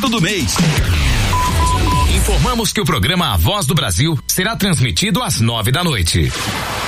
do mês. Informamos que o programa A Voz do Brasil será transmitido às 9 da noite.